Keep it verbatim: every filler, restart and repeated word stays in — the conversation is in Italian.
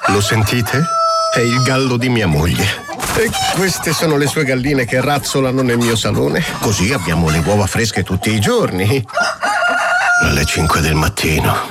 Lo sentite? È il gallo di mia moglie. E queste sono le sue galline che razzolano nel mio salone. Così abbiamo le uova fresche tutti i giorni. Alle cinque del mattino.